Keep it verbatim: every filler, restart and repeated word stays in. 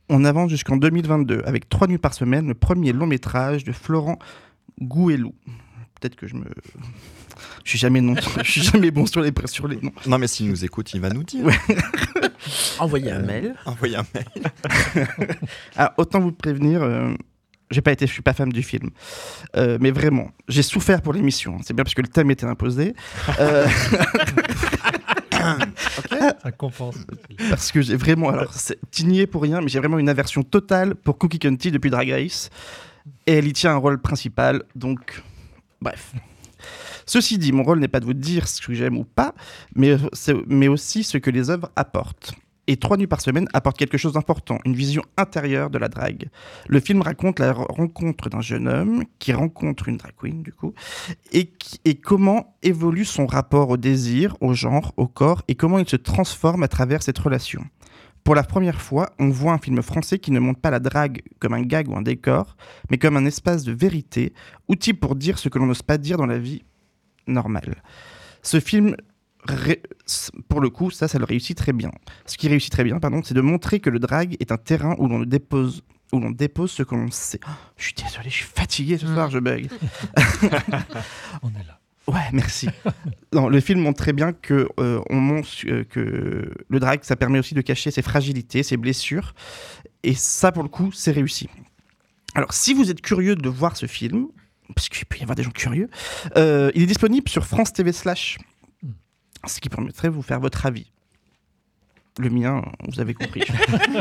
on avance jusqu'en deux mille vingt-deux avec Trois nuits par semaine, le premier long métrage de Florent Gouelou. Peut-être que je me... Je suis jamais, non... je suis jamais bon sur les, sur les noms. Non, mais s'il nous écoute, il va nous dire. Ouais. Envoyez un mail. Envoyez un mail. Alors, autant vous prévenir, euh, j'ai pas été, je suis pas fan du film. Euh, mais vraiment, j'ai souffert pour l'émission. C'est bien parce que le thème était imposé. Euh... okay. Ça compense. Parce que j'ai vraiment, alors, c'est, tu n'y es pour rien, mais j'ai vraiment une aversion totale pour Cookie County depuis Drag Race. Et elle y tient un rôle principal, donc, bref. Ceci dit, mon rôle n'est pas de vous dire ce que j'aime ou pas, mais, mais aussi ce que les œuvres apportent. Et Trois nuits par semaine apporte quelque chose d'important, une vision intérieure de la drague. Le film raconte la rencontre d'un jeune homme qui rencontre une drag queen, du coup, et, qui, et comment évolue son rapport au désir, au genre, au corps, et comment il se transforme à travers cette relation. Pour la première fois, on voit un film français qui ne montre pas la drague comme un gag ou un décor, mais comme un espace de vérité, outil pour dire ce que l'on n'ose pas dire dans la vie normale. Ce film... Ré... Pour le coup, ça, ça le réussit très bien. Ce qui réussit très bien, pardon, c'est de montrer que le drag est un terrain où l'on dépose, où l'on dépose ce que l'on sait. Oh, je suis désolé, je suis fatigué ce soir, je bug. On est là. Ouais, merci. Non, le film montre très bien que, euh, on montre, euh, que le drag, ça permet aussi de cacher ses fragilités, ses blessures. Et ça, pour le coup, c'est réussi. Alors, si vous êtes curieux de voir ce film, parce qu'il peut y avoir des gens curieux, euh, il est disponible sur France T V slash. Ce qui permettrait de vous faire votre avis. Le mien, vous avez compris.